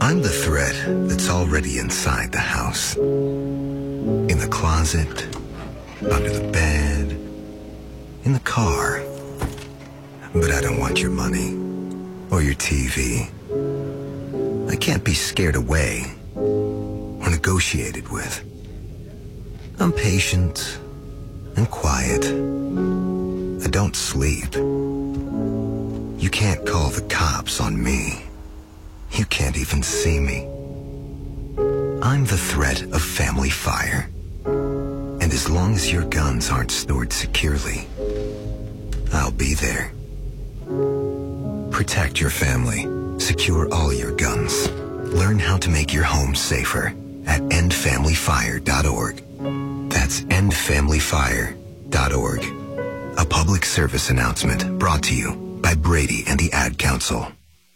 I'm the thread that's already inside the house. In the closet, under the bed, in the car. But I don't want your money or your TV. I can't be scared away or negotiated with. I'm patient and quiet. I don't sleep. You can't call the cops on me. You can't even see me. I'm the threat of family fire. And as long as your guns aren't stored securely, I'll be there. Protect your family. Secure all your guns. Learn how to make your home safer at endfamilyfire.org. That's endfamilyfire.org. A public service announcement brought to you by Brady and the Ad Council.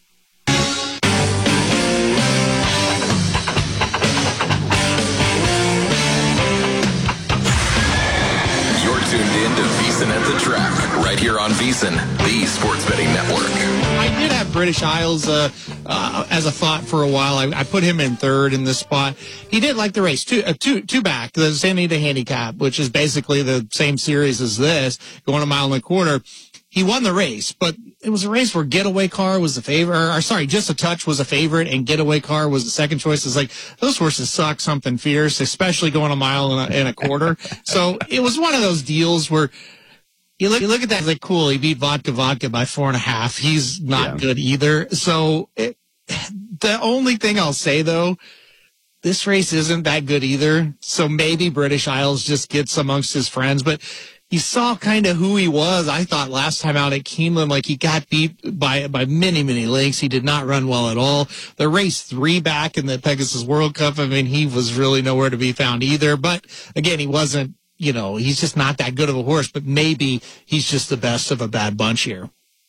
Tuned in to VEASAN at the Track, right here on VEASAN, the sports betting network. I did have British Isles as a thought for a while. I put him in third in this spot. He did like the race, two back, the Santa Anita Handicap, which is basically the same series as this, going a mile and a quarter. He won the race, but it was a race where Getaway Car was the favorite, or sorry, Just a Touch was a favorite, and Getaway Car was the second choice. It's like, those horses suck something fierce, especially going a mile and a quarter. So it was one of those deals where you look at that, it's like, cool, he beat Vodka by 4.5. He's not good either. So the only thing I'll say, though, this race isn't that good either. So maybe British Isles just gets amongst his friends, but you saw kind of who he was, I thought, last time out at Keeneland. Like, he got beat by many, many lengths. He did not run well at all. The race 3 back in the Pegasus World Cup, I mean, he was really nowhere to be found either. But, again, he wasn't, he's just not that good of a horse. But maybe he's just the best of a bad bunch here.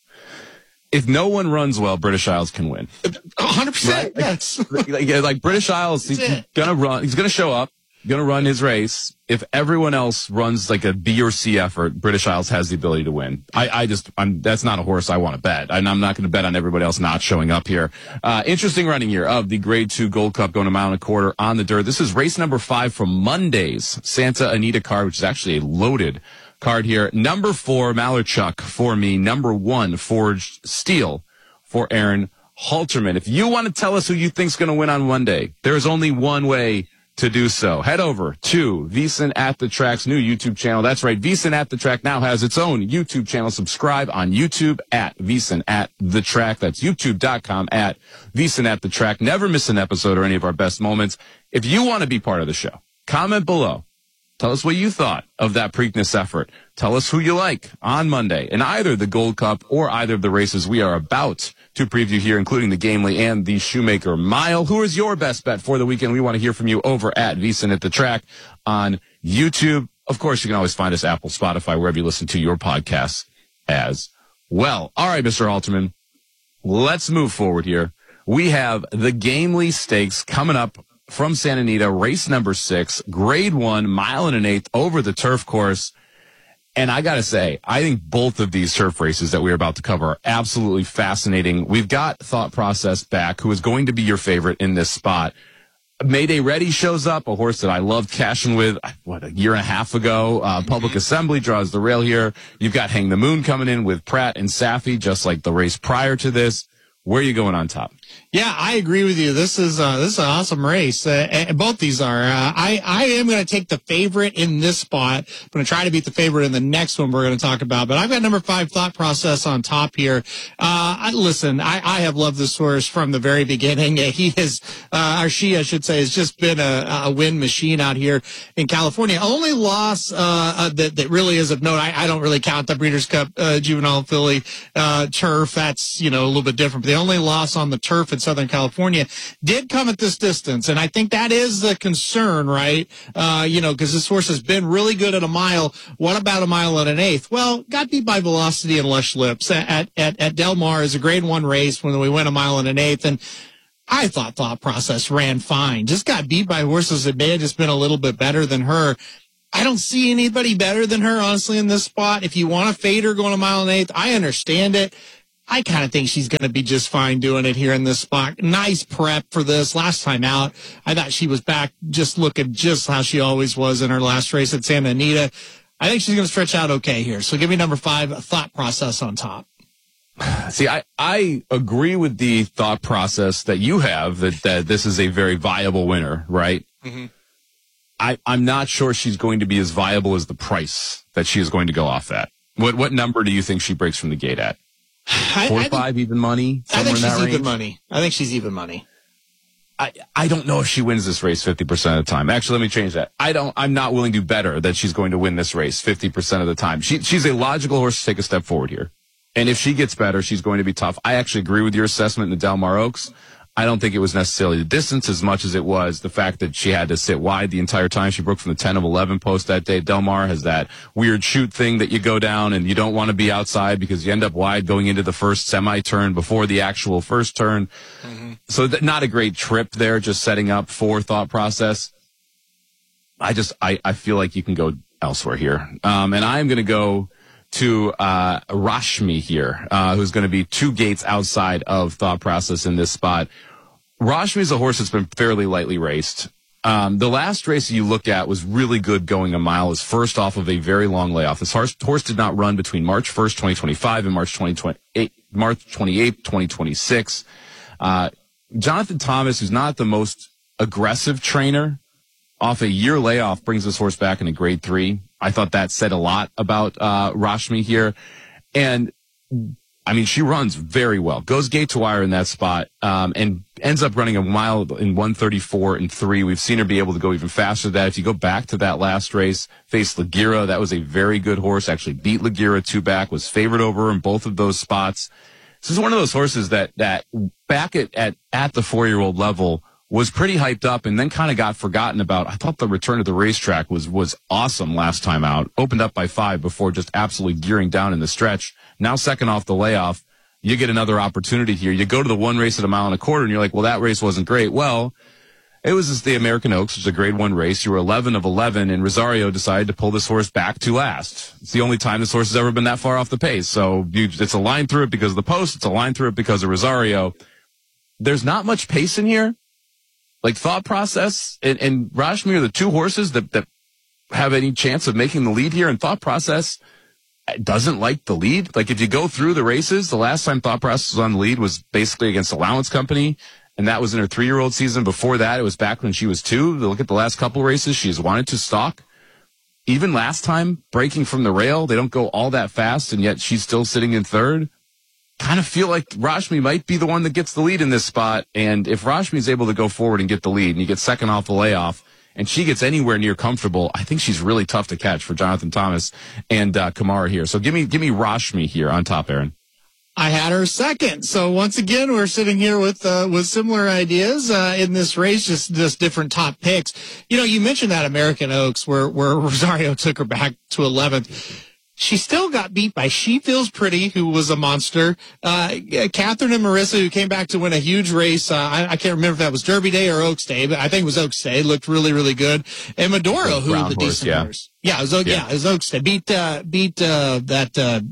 If no one runs well, British Isles can win. 100%, right? Yes. like British Isles, he's going to run. He's going to show up. Going to run his race. If everyone else runs like a B or C effort, British Isles has the ability to win. That's not a horse I want to bet. I'm not going to bet on everybody else not showing up here. Interesting running here of the Grade 2 Gold Cup, going a mile and a quarter on the dirt. This is race number 5 from Monday's Santa Anita card, which is actually a loaded card here. Number 4, Malarchuk for me. Number 1, Forged Steel for Aaron Halterman. If you want to tell us who you think's going to win on Monday, there is only one way to do so. Head over to VEASAN at the Track's new YouTube channel. That's right. VEASAN at the Track now has its own YouTube channel. Subscribe on YouTube at VEASAN at the Track. That's youtube.com at VEASAN at the Track. Never miss an episode or any of our best moments. If you want to be part of the show, comment below. Tell us what you thought of that Preakness effort. Tell us who you like on Monday in either the Gold Cup or either of the races we are about to preview here, including the Gamely and the Shoemaker Mile. Who is your best bet for the weekend? We want to hear from you over at VEASAN at the Track on YouTube. Of course, you can always find us Apple, Spotify, wherever you listen to your podcasts as well. All right, Mr. Halterman, let's move forward here. We have the Gamely Stakes coming up from Santa Anita, race number 6, Grade 1, mile and an eighth over the turf course. And I got to say, I think both of these turf races that we're about to cover are absolutely fascinating. We've got Thought Process back, who is going to be your favorite in this spot. Mayday Ready shows up, a horse that I loved cashing with, a year and a half ago. Public Assembly draws the rail here. You've got Hang the Moon coming in with Pratt and Safi, just like the race prior to this. Where are you going on top? Yeah, I agree with you. This is an awesome race. Both these are. I am going to take the favorite in this spot. I'm going to try to beat the favorite in the next one we're going to talk about. But I've got number 5, Thought Process, on top here. Listen, I have loved this horse from the very beginning. He is, or she, I should say, has just been a win machine out here in California. Only loss that really is of note. I don't really count the Breeders' Cup Juvenile Filly turf. That's a little bit different. But the only loss on the turf in Southern California did come at this distance. And I think that is the concern, right? Because this horse has been really good at a mile. What about a mile and an eighth? Well, got beat by Velocity and Lush Lips at Del Mar is a Grade 1 race when we went a mile and an eighth. And I thought Process ran fine. Just got beat by horses that may have just been a little bit better than her. I don't see anybody better than her, honestly, in this spot. If you want to fade her going a mile and an eighth, I understand it. I kind of think she's going to be just fine doing it here in this spot. Nice prep for this. Last time out, I thought she was back just looking just how she always was in her last race at Santa Anita. I think she's going to stretch out okay here. So give me number 5, Thought Process on top. See, I agree with the thought process that you have that this is a very viable winner, right? Mm-hmm. I'm not sure she's going to be as viable as the price that she is going to go off at. What number do you think she breaks from the gate at? 4 or 5 even money? I think she's even money. I think she's even money. I don't know if she wins this race 50% of the time. Actually, let me change that. I'm not willing to better that she's going to win this race 50% of the time. She's a logical horse to take a step forward here. And if she gets better, she's going to be tough. I actually agree with your assessment in the Del Mar Oaks. I don't think it was necessarily the distance as much as it was the fact that she had to sit wide the entire time. She broke from the 10 of 11 post that day. Del Mar has that weird shoot thing that you go down and you don't want to be outside because you end up wide going into the first semi-turn before the actual first turn. Mm-hmm. So not a great trip there, just setting up for thought process. I feel like you can go elsewhere here. And I'm going to go to Rashmi here, who's going to be 2 gates outside of thought process in this spot. Rashmi is a horse that's been fairly lightly raced. The last race you look at was really good going a mile. It was first off of a very long layoff. This horse did not run between March 1st, 2025 and March 28th, 2026. Jonathan Thomas, who's not the most aggressive trainer, off a year layoff brings this horse back in a grade 3. I thought that said a lot about Rashmi here. And, I mean, she runs very well. Goes gate to wire in that spot and ends up running a mile in 1:34 and 3. We've seen her be able to go even faster than that. If you go back to that last race, faced Lagira, that was a very good horse. Actually beat Lagira 2 back, was favored over her in both of those spots. This is one of those horses that back at the 4-year-old level was pretty hyped up and then kind of got forgotten about. I thought the return to the racetrack was awesome last time out. Opened up by 5 before just absolutely gearing down in the stretch. Now second off the layoff, you get another opportunity here. You go to the 1 race at a mile and a quarter and you're like, well, that race wasn't great. Well, it was just the American Oaks, which is a grade 1 race. You were 11 of 11 and Rosario decided to pull this horse back to last. It's the only time this horse has ever been that far off the pace. So it's a line through it because of the post. It's a line through it because of Rosario. There's not much pace in here. Like thought process and Rashmi are the 2 horses that have any chance of making the lead here. And thought process doesn't like the lead. Like if you go through the races, the last time thought process was on the lead was basically against Allowance Company. And that was in her 3-year-old season. Before that, it was back when she was 2. Look at the last couple races. She's wanted to stalk. Even last time, breaking from the rail, they don't go all that fast. And yet she's still sitting in 3rd. Kind of feel like Rashmi might be the one that gets the lead in this spot. And if Rashmi is able to go forward and get the lead and you get second off the layoff and she gets anywhere near comfortable, I think she's really tough to catch for Jonathan Thomas and Kamara here. So give me Rashmi here on top, Aaron. I had her second. So once again, we're sitting here with similar ideas in this race, just different top picks. You know, you mentioned that American Oaks where Rosario took her back to 11th. She still got beat by She Feels Pretty, who was a monster. Catherine and Marissa, who came back to win a huge race. I can't remember if that was Derby Day or Oaks Day, but I think it was Oaks Day. Looked really, really good. And Medoro, who was the decent horse. Yeah, it was Oaks Day. Beat that,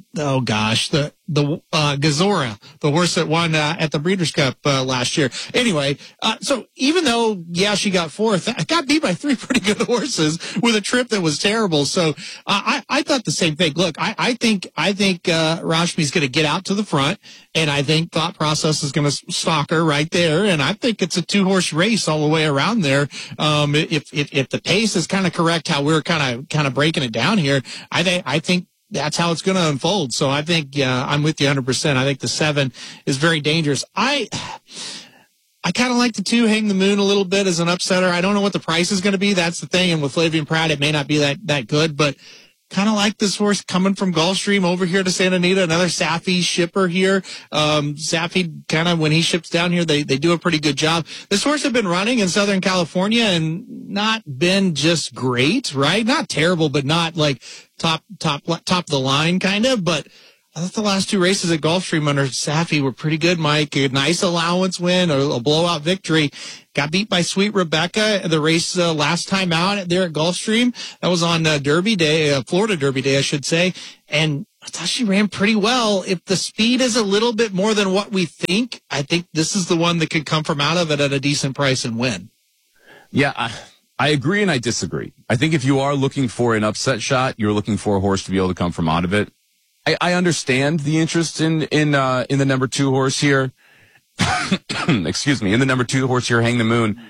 the Gazora, the horse that won at the Breeders' Cup last year. Anyway, so even though, she got 4th, got beat by 3 pretty good horses with a trip that was terrible. So I thought the same thing. Look, I think Rashmi's going to get out to the front, and I think thought process is going to stalk her right there. And I think it's a 2-horse race all the way around there. If the pace is kind of correct, how we're kind of breaking it down here, I think that's how it's going to unfold. So I think, I'm with you 100%. I think the 7 is very dangerous. I kind of like the 2, Hang the Moon, a little bit as an upsetter. I don't know what the price is going to be. That's the thing. And with Flavian Pratt, it may not be that good, but kind of like this horse coming from Gulfstream over here to Santa Anita, another Safi shipper here. Safi kind of, when he ships down here, they do a pretty good job. This horse had been running in Southern California and not been just great, right? Not terrible, but not like top of the line kind of, but I thought the last 2 races at Gulfstream under Safi were pretty good, Mike. A nice allowance win, a blowout victory. Got beat by Sweet Rebecca the race last time out there at Gulfstream. That was on Derby Day, Florida Derby Day, I should say. And I thought she ran pretty well. If the speed is a little bit more than what we think, I think this is the one that could come from out of it at a decent price and win. Yeah, I agree and I disagree. I think if you are looking for an upset shot, you're looking for a horse to be able to come from out of it. I understand the interest in the number 2 horse here. Excuse me, in the number 2 horse here, Hang the Moon.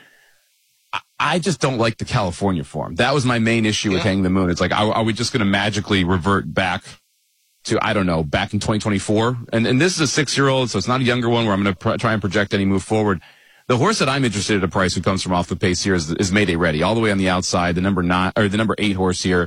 I just don't like the California form. That was my main issue with Hang the Moon. It's like, are we just going to magically revert back to, I don't know, back in 2024? And this is a 6-year-old, so it's not a younger one where I'm going to try and project any move forward. The horse that I'm interested in at a price who comes from off the pace here is Mayday Ready, all the way on the outside, the number 8 horse here.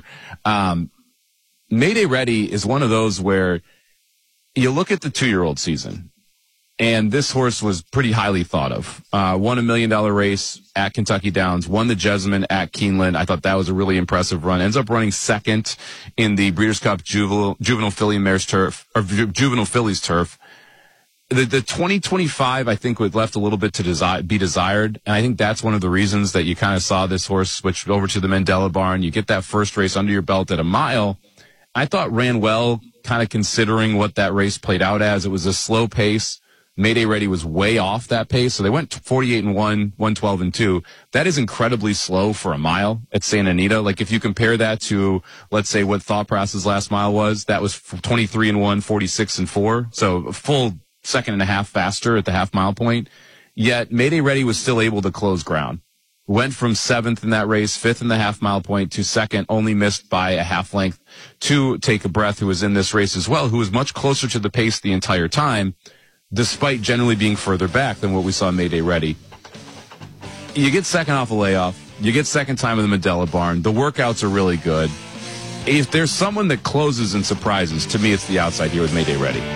Mayday Ready is one of those where you look at the 2-year-old season, and this horse was pretty highly thought of. Won $1 million race at Kentucky Downs, won the Jessamine at Keeneland. I thought that was a really impressive run. Ends up running second in the Breeders' Cup Juvenile Filly Mares Turf, or Juvenile Fillies Turf. The 2025, I think, was left a little bit to be desired. And I think that's one of the reasons that you kind of saw this horse switch over to the Mandela Barn. You get that first race under your belt at a mile. I thought ran well, kind of considering what that race played out as. It was a slow pace. Mayday Ready was way off that pace. So they went 48-1, 112-2. That is incredibly slow for a mile at Santa Anita. Like if you compare that to, let's say, what Thought Process's last mile was, that was 23-1, 46-4. So a full second and a half faster at the half mile point. Yet Mayday Ready was still able to close ground. Went from 7th in that race, 5th in the half mile point, to 2nd, only missed by a half length to Take a Breath, who was in this race as well, who was much closer to the pace the entire time, despite generally being further back than what we saw in Mayday Ready. You get second off a layoff. You get second time in the Mandela Barn. The workouts are really good. If there's someone that closes and surprises, to me it's the outside here with Mayday Ready.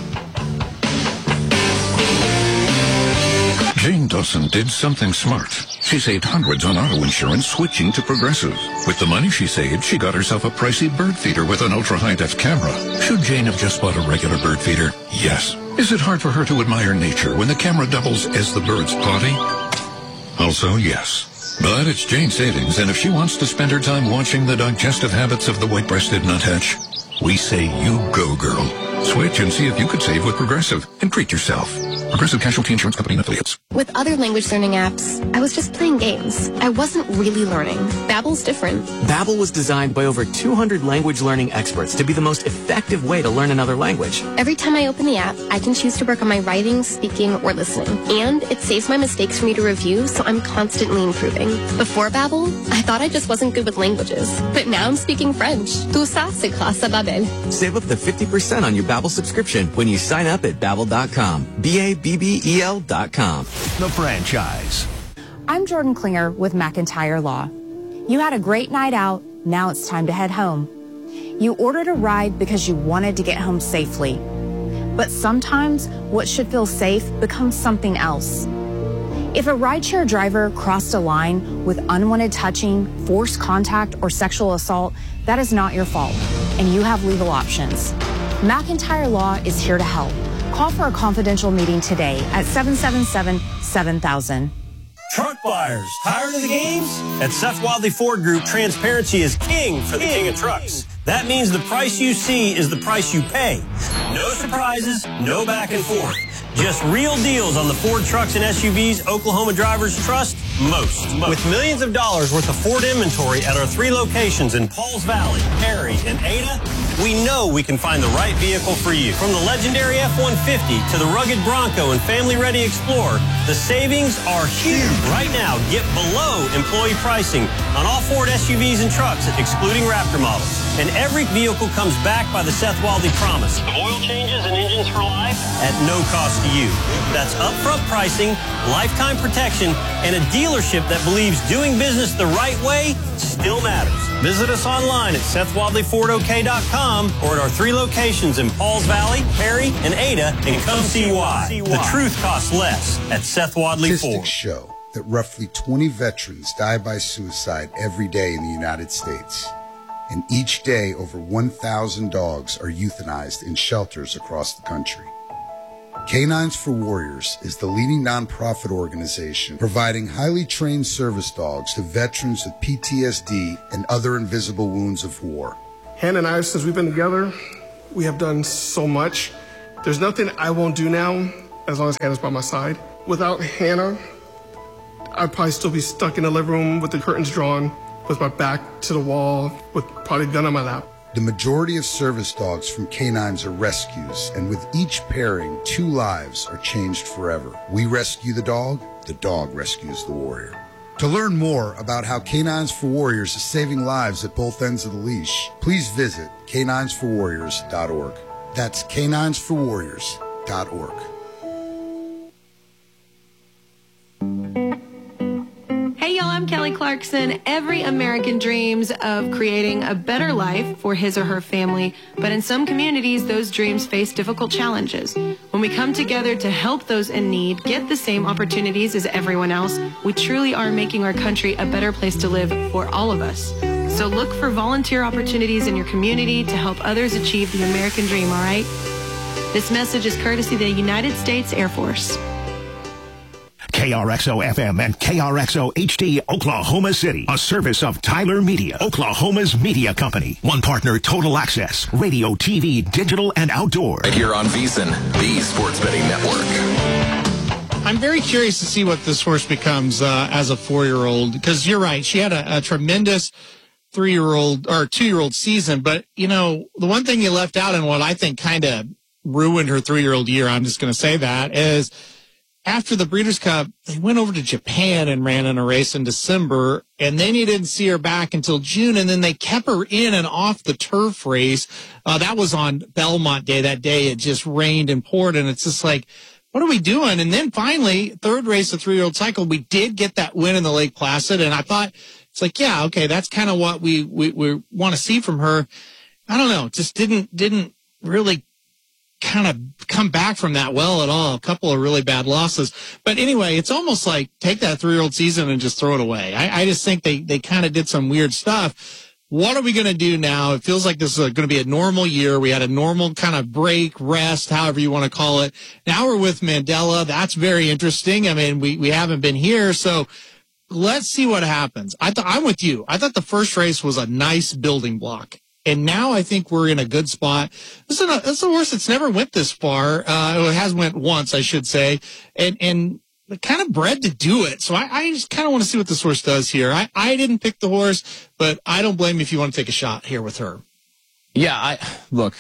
Jane Dawson did something smart. She saved hundreds on auto insurance switching to Progressive. With the money she saved, she got herself a pricey bird feeder with an ultra-high-def camera. Should Jane have just bought a regular bird feeder? Yes. Is it hard for her to admire nature when the camera doubles as the bird's potty? Also, yes. But it's Jane's savings, and if she wants to spend her time watching the digestive habits of the white-breasted nuthatch, we say you go, girl. Switch and see if you could save with Progressive and treat yourself. Progressive Casualty Insurance Company and affiliates. With other language learning apps, I was just playing games. I wasn't really learning. Babbel's different. Babbel was designed by over 200 language learning experts to be the most effective way to learn another language. Every time I open the app, I can choose to work on my writing, speaking, or listening. And it saves my mistakes for me to review, so I'm constantly improving. Before Babbel, I thought I just wasn't good with languages. But now I'm speaking French. Tout ça, c'est grâce à Babbel. Save up to 50% on your Babbel subscription when you sign up at Babbel.com. BABBEL.com. The franchise. I'm Jordan Klinger with McIntyre Law. You had a great night out. Now it's time to head home. You ordered a ride because you wanted to get home safely. But sometimes what should feel safe becomes something else. If a rideshare driver crossed a line with unwanted touching, forced contact, or sexual assault, that is not your fault, and you have legal options. McIntyre Law is here to help. Call for a confidential meeting today at 777-7000. Truck buyers, tired of the games? At Seth Wadley Ford Group, transparency is king for the king of trucks. That means the price you see is the price you pay. No surprises, no back and forth. Just real deals on the Ford trucks and SUVs Oklahoma drivers trust most. With millions of dollars worth of Ford inventory at our 3 locations in Pauls Valley, Perry, and Ada, we know we can find the right vehicle for you. From the legendary F-150 to the rugged Bronco and family-ready Explorer, the savings are huge. Right now, get below employee pricing on all Ford SUVs and trucks, excluding Raptor models. And every vehicle comes back by the Seth Wadley promise of oil changes and engines for life at no cost to you. That's upfront pricing, lifetime protection, and a dealership that believes doing business the right way still matters. Visit us online at SethWadleyFordOK.com or at our 3 locations in Pauls Valley, Perry, and Ada, and come see why. The truth costs less at Seth Wadley Ford. Statistics show that roughly 20 veterans die by suicide every day in the United States. and each day over 1,000 dogs are euthanized in shelters across the country. Canines for Warriors is the leading nonprofit organization providing highly trained service dogs to veterans with PTSD and other invisible wounds of war. Hannah and I, since we've been together, we have done so much. There's nothing I won't do now as long as Hannah's by my side. Without Hannah, I'd probably still be stuck in the living room with the curtains drawn, with my back to the wall, with probably a gun on my lap. The majority of service dogs from canines are rescues, and with each pairing, 2 lives are changed forever. We rescue the dog rescues the warrior. To learn more about how Canines for Warriors is saving lives at both ends of the leash, please visit caninesforwarriors.org. That's caninesforwarriors.org. Hey y'all, I'm Kelly Clarkson. Every American dreams of creating a better life for his or her family, but in some communities, those dreams face difficult challenges. When we come together to help those in need get the same opportunities as everyone else, we truly are making our country a better place to live for all of us. So look for volunteer opportunities in your community to help others achieve the American dream, all right? This message is courtesy of the United States Air Force. KRXO-FM and KRXO-HD, Oklahoma City. A service of Tyler Media, Oklahoma's media company. One partner, Total Access, radio, TV, digital, and outdoor. Right here on VEASAN, the Sports Betting Network. I'm very curious to see what this horse becomes as a 4-year-old, because you're right. She had a tremendous 3-year-old or 2-year-old season. But, you know, the one thing you left out and what I think kind of ruined her 3-year-old year, I'm just going to say that, is after the Breeders' Cup, they went over to Japan and ran in a race in December, and then you didn't see her back until June, and then they kept her in and off the turf race. That was on Belmont Day. That day it just rained and poured, and it's just like, what are we doing? And then finally, third race of 3-year-old cycle, we did get that win in the Lake Placid, and I thought, it's like, yeah, okay, that's kind of what we want to see from her. I don't know, just didn't really kind of come back from that well at all. A couple of really bad losses. But anyway, it's almost like take that 3-year-old season and just throw it away. I just think they kind of did some weird stuff. What are we going to do now? It feels like this is going to be a normal year. We had a normal kind of break, rest, however you want to call it. Now we're with Mandella. That's very interesting. I mean, we haven't been here, so let's see what happens. I'm with you. I thought the first race was a nice building block. And now I think we're in a good spot. This is a horse that's never went this far. It has went once, I should say, and kind of bred to do it. So I just kind of want to see what this horse does here. I didn't pick the horse, but I don't blame you if you want to take a shot here with her. Yeah, I look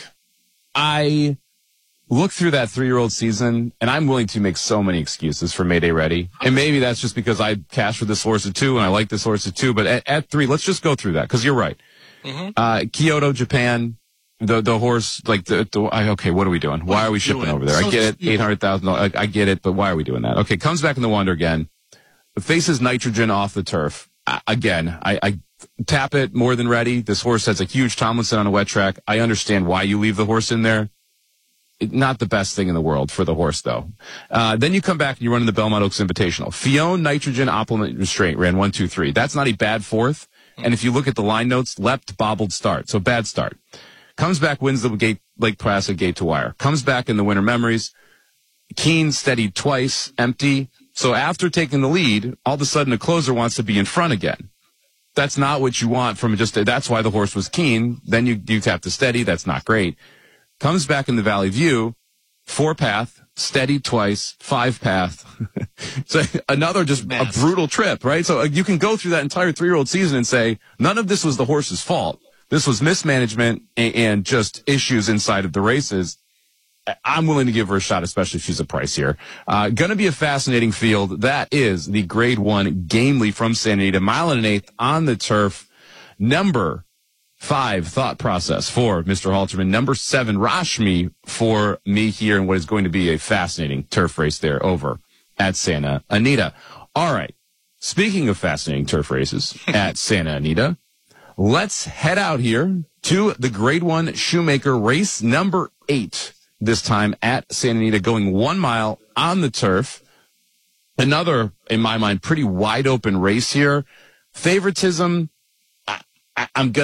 through that 3-year-old season, and I'm willing to make so many excuses for Mayday Ready. And maybe that's just because I cashed for this horse at 2 and I like this horse at 2. But at 3, let's just go through that because you're right. Mm-hmm. Kyoto, Japan, the horse, like okay, what are we doing? Why are we shipping over there? I get it, $800,000. I get it, but why are we doing that? Okay, comes back in the Wonder again. Faces nitrogen off the turf. Again, I tap it more than ready. This horse has a huge Tomlinson on a wet track. I understand why you leave the horse in there. Not the best thing in the world for the horse, though. Then you come back and you run in the Belmont Oaks Invitational. Fione, nitrogen, opulent restraint, ran 1, 2, 3. That's not a bad fourth. And if you look at the line notes, leapt, bobbled, start. So bad start. Comes back, wins the gate, Lake Placid, gate to wire. Comes back in the Winter Memories. Keen, steadied twice, empty. So after taking the lead, all of a sudden a closer wants to be in front again. That's not what you want from that's why the horse was Keen. Then you tap the steady. That's not great. Comes back in the Valley View, 4-path, steady twice, 5-path. So another just a brutal trip, right? So you can go through that entire 3-year-old season and say, none of this was the horse's fault. This was mismanagement and just issues inside of the races. I'm willing to give her a shot, especially if she's a price here. Going to be a fascinating field. That is the Grade 1 Gamely from Santa Anita, 1 1/8 on the turf. Number 5, Thought Process for Mr. Halterman. Number 7, Rashmi for me here in what is going to be a fascinating turf race there over at Santa Anita. All right. Speaking of fascinating turf races at Santa Anita, let's head out here to the Grade 1 Shoemaker race number 8. This time at Santa Anita, going 1 mile on the turf. Another, in my mind, pretty wide open race here. Favoritism, I'm going to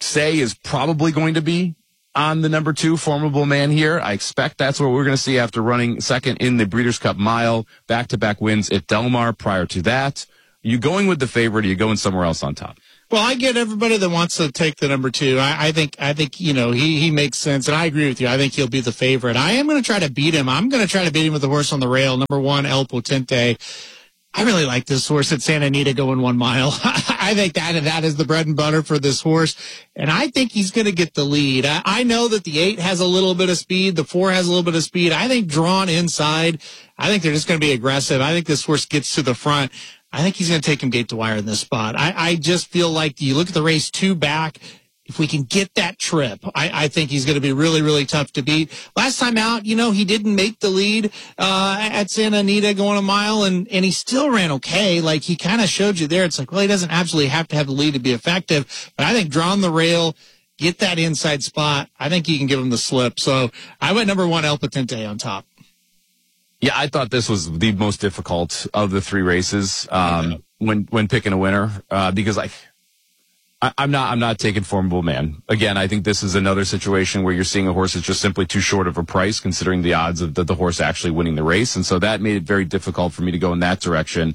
say is probably going to be on the number 2 Formidable Man here. I expect that's what we're going to see after running second in the Breeders' Cup Mile, back-to-back wins at Del Mar prior to that. Are you going with the favorite, or are you going somewhere else on top? Well, I get everybody that wants to take the number 2. I think he makes sense, and I agree with you. I think he'll be the favorite. I am going to try to beat him. I'm going to try to beat him with the horse on the rail, number 1, El Potente. I really like this horse at Santa Anita going 1 mile. I think that is the bread and butter for this horse, and I think he's going to get the lead. I know that the 8 has a little bit of speed, the 4 has a little bit of speed. I think drawn inside, I think they're just going to be aggressive. I think this horse gets to the front. I think he's going to take him gate to wire in this spot. I just feel like you look at the race 2 back. If we can get that trip, I think he's going to be really, really tough to beat. Last time out, he didn't make the lead at Santa Anita going 1 mile, and he still ran okay. Like, he kind of showed you there. It's like, well, he doesn't absolutely have to have the lead to be effective. But I think draw on the rail, get that inside spot, I think he can give him the slip. So I went number 1, El Potente on top. Yeah, I thought this was the most difficult of the 3 races when picking a winner because I'm not taking Formidable Man. Again, I think this is another situation where you're seeing a horse that's just simply too short of a price considering the odds of the horse actually winning the race. And so that made it very difficult for me to go in that direction.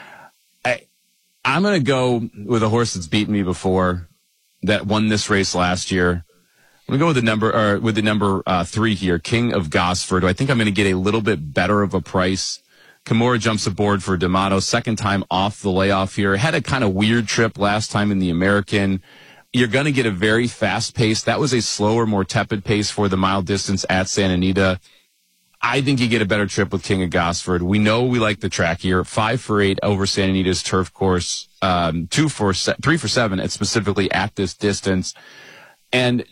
I'm going to go with a horse that's beaten me before, that won this race last year. I'm going to go with the number 3 here, King of Gosford. I think I'm going to get a little bit better of a price. Kimura jumps aboard for D'Amato, second time off the layoff here. Had a kind of weird trip last time in the American. You're going to get a very fast pace. That was a slower, more tepid pace for the mile distance at Santa Anita. I think you get a better trip with King of Gosford. We know we like the track here. 5 for 8 over Santa Anita's turf course. 3 for 7 specifically at this distance. And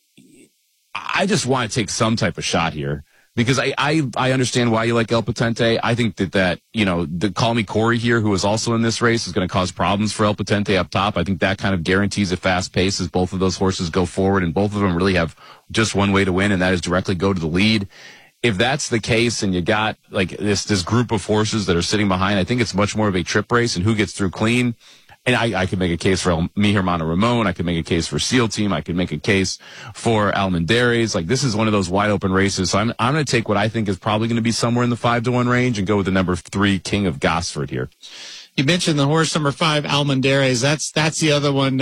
I just want to take some type of shot here because I understand why you like El Potente. I think that the Call Me Corey here, who is also in this race, is going to cause problems for El Potente up top. I think that kind of guarantees a fast pace as both of those horses go forward, and both of them really have just one way to win, and that is directly go to the lead. If that's the case and you got like this group of horses that are sitting behind, I think it's much more of a trip race and who gets through clean. And I could make a case for Mi Hermano Ramon. I could make a case for Seal Team. I could make a case for Almendares. Like, this is one of those wide open races. So I'm going to take what I think is probably going to be somewhere in the 5-1 range and go with the number 3 King of Gosford here. You mentioned the horse number 5, Almendares. That's the other one.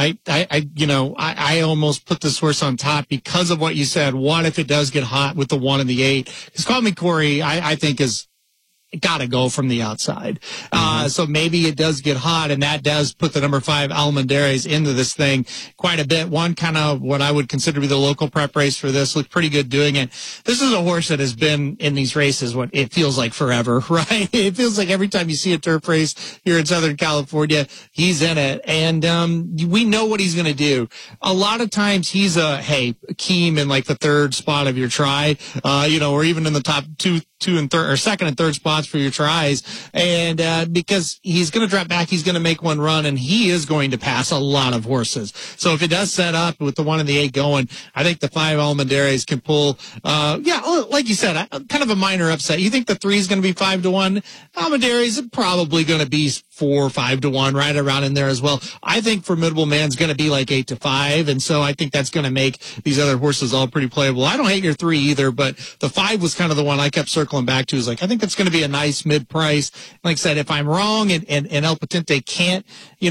I almost put this horse on top because of what you said. What if it does get hot with the 1 and the 8? Because Call Me Corey, I think is got to go from the outside. So maybe it does get hot, and that does put the number 5 Almendares into this thing quite a bit. One kind of what I would consider to be the local prep race for this. Looked pretty good doing it. This is a horse that has been in these races what it feels like forever, right? It feels like every time you see a turf race here in Southern California, he's in it. And we know what he's going to do. A lot of times he's Keem in like the 3rd spot of your try, or even in the top 2 and 3rd or 2nd and 3rd spots for your tries. And because he's going to drop back, he's going to make one run, and he is going to pass a lot of horses. So if it does set up with the 1 and the 8 going, I think the 5 Almendares can pull, like you said, kind of a minor upset. You think the 3 is going to be 5-1? Almendares is probably going to be 4 or 5-1, right around in there as well. I think Formidable Man's going to be like 8-5, and so I think that's going to make these other horses all pretty playable. I don't hate your 3 either, but the 5 was kind of the one I kept circling back to. Is like, I think that's going to be a nice mid-price. Like I said, if I'm wrong and El Potente can't,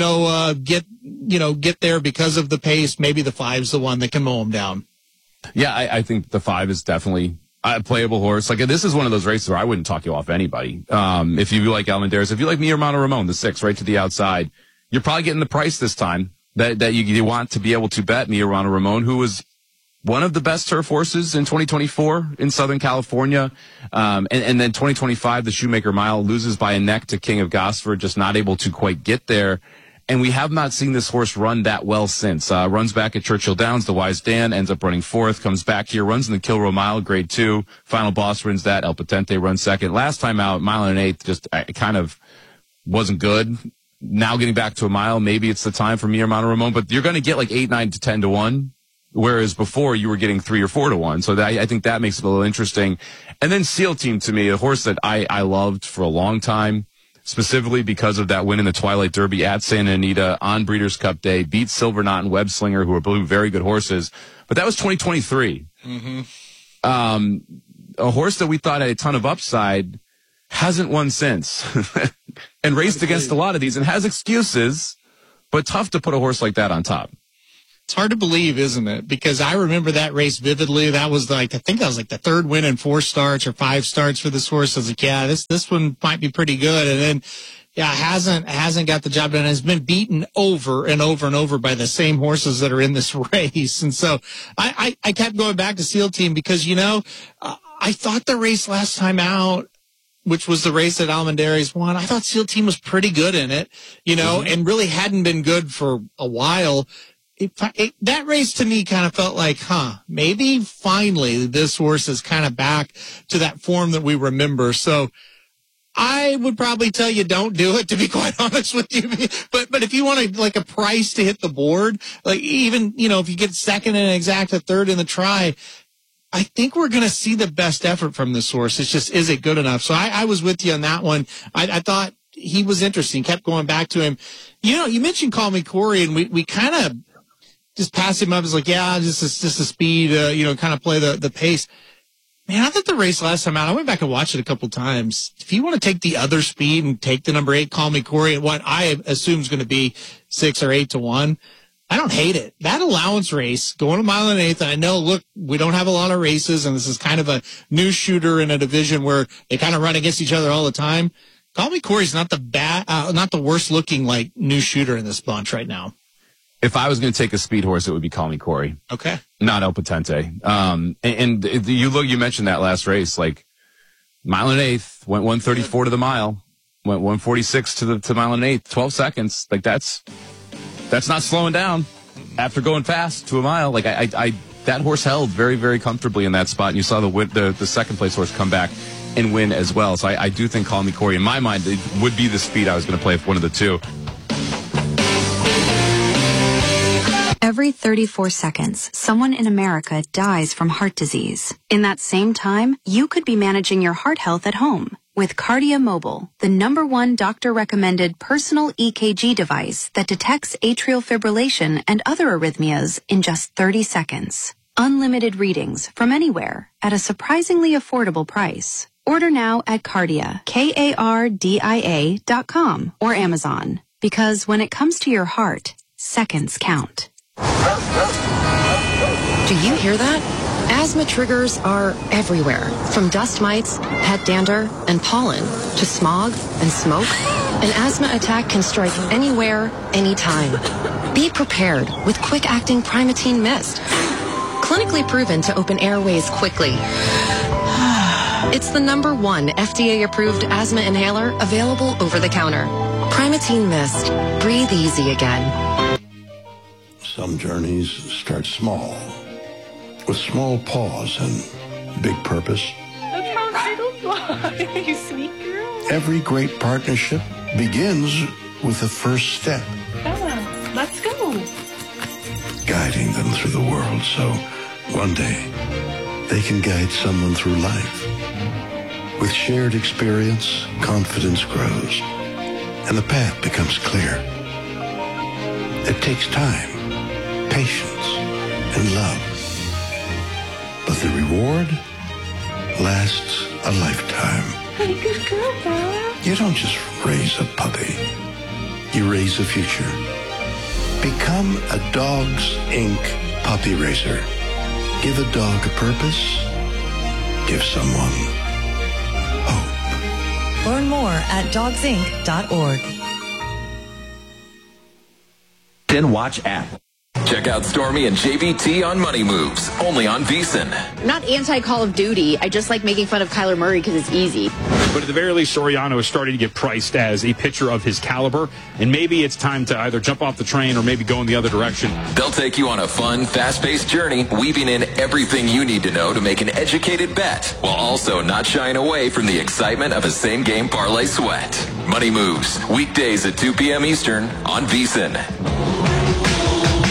get there because of the pace, maybe the 5's the one that can mow him down. Yeah, I think the 5 is definitely a playable horse. Like, this is one of those races where I wouldn't talk you off anybody. If you like Almendares, if you like Mi Hermano Ramon, the 6 right to the outside, you're probably getting the price this time that you want to be able to bet Mi Hermano Ramon, who was one of the best turf horses in 2024 in Southern California. And then 2025, the Shoemaker Mile loses by a neck to King of Gosford, just not able to quite get there. And we have not seen this horse run that well since. Runs back at Churchill Downs, the Wise Dan, ends up running 4th, comes back here, runs in the Kilroe Mile, grade 2. Final Boss wins that. El Potente runs 2nd. Last time out, 1 1/8, just kind of wasn't good. Now getting back to a mile, maybe it's the time for Mi Hermano Ramon, but you're going to get like 8, 9 to 10-1. Whereas before you were getting 3 or 4-1. So I think that makes it a little interesting. And then Seal Team, to me, a horse that I loved for a long time. specifically because of that win in the Twilight Derby at Santa Anita on Breeders' Cup Day, beat Silver Knot and Web Slinger, who are both very good horses. But that was 2023. A horse that we thought had a ton of upside hasn't won since and raced against a lot of these and has excuses, but tough to put a horse like that on top. It's hard to believe, isn't it? Because I remember that race vividly. That was I think that was like the third win in 4 starts or 5 starts for this horse. I was like, yeah, this one might be pretty good. And then, hasn't got the job done. Has been beaten over and over and over by the same horses that are in this race. And so I kept going back to Seal Team because, I thought the race last time out, which was the race that Almendares won, I thought Seal Team was pretty good in it, and really hadn't been good for a while. That race to me kind of felt like, maybe finally this horse is kind of back to that form that we remember. So I would probably tell you don't do it, to be quite honest with you. But if you want a price to hit the board, even, if you get second and exact a third in the try, I think we're going to see the best effort from this horse. It's just, is it good enough? So I was with you on that one. I thought he was interesting, kept going back to him. You mentioned Call Me Corey, and we kind of just passed him up as just a speed, kind of play the pace. Man, I thought the race last time out, I went back and watched it a couple times. If you want to take the other speed and take the number 8, Call Me Corey, at what I assume is going to be 6 or 8 to 1, I don't hate it. That allowance race, going a mile and an eighth, and I know, look, we don't have a lot of races, and this is kind of a new shooter in a division where they kind of run against each other all the time. Call Me Corey's not the worst looking new shooter in this bunch right now. If I was going to take a speed horse, it would be Call Me Corey. Okay. Not El Potente. And you mentioned that last race, mile and an eighth, went 134 to the mile, went 146 to mile and an eighth, 12 seconds. That's not slowing down after going fast to a mile. That horse held very, very comfortably in that spot. And you saw the second place horse come back and win as well. So I do think Call Me Corey, in my mind, it would be the speed I was going to play if one of the two. Every 34 seconds, someone in America dies from heart disease. In that same time, you could be managing your heart health at home with Cardia Mobile, the #1 doctor-recommended personal EKG device that detects atrial fibrillation and other arrhythmias in just 30 seconds. Unlimited readings from anywhere at a surprisingly affordable price. Order now at Cardia, KARDIA.com or Amazon. Because when it comes to your heart, seconds count. Do you hear that? Asthma triggers are everywhere, from dust mites, pet dander, and pollen, to smog and smoke. An asthma attack can strike anywhere, anytime. Be prepared with quick-acting Primatene Mist. Clinically proven to open airways quickly. It's the #1 FDA-approved asthma inhaler available over the counter. Primatene Mist. Breathe easy again. Some journeys start small, with small pause and big purpose. That's how turtles fly. You sweet girl. Every great partnership begins with the first step. Bella, let's go. Guiding them through the world so one day they can guide someone through life. With shared experience, confidence grows, and the path becomes clear. It takes time, patience, and love. But the reward lasts a lifetime. Hey, good girl, Bella. You don't just raise a puppy. You raise a future. Become a Dogs Inc. puppy raiser. Give a dog a purpose. Give someone hope. Learn more at dogsinc.org. Watch app. Check out Stormy and JBT on Money Moves, only on VEASAN. Not anti-Call of Duty. I just like making fun of Kyler Murray because it's easy. But at the very least, Soriano is starting to get priced as a pitcher of his caliber, and maybe it's time to either jump off the train or maybe go in the other direction. They'll take you on a fun, fast-paced journey, weaving in everything you need to know to make an educated bet, while also not shying away from the excitement of a same-game parlay sweat. Money Moves, weekdays at 2 p.m. Eastern on VEASAN.